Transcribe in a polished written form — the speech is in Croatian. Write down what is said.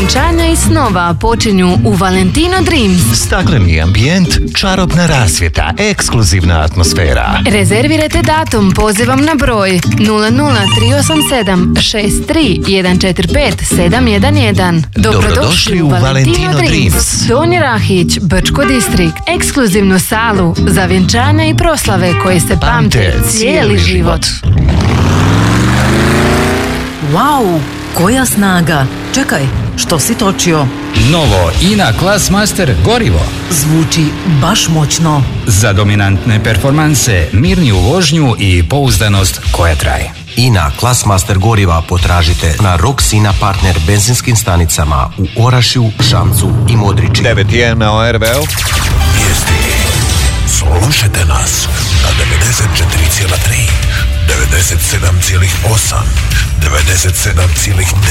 vjenčanja i snova počinju u Valentino Dreams. Stakleni ambijent, čarobna rasvjeta, ekskluzivna atmosfera. Rezervirajte datum pozivom na broj 00387 63 145 711. Dobrodošli u Valentino Dreams. Donji Rahić, Brčko distrikt. Ekskluzivnu salu za vjenčanja i proslave koje se pamte cijeli život. Wow, koja snaga! Čekaj, što si točio? Novo INA Classmaster gorivo. Zvuči baš moćno. Za dominantne performanse, mirniju vožnju i pouzdanost koja traje. INA Classmaster goriva potražite na Roxina partner benzinskim stanicama u Orašju, Šamcu i Modriči. 9.1 na ORV-u. Vijesti. Slušajte nas na 94,3, 97,8, 97,9.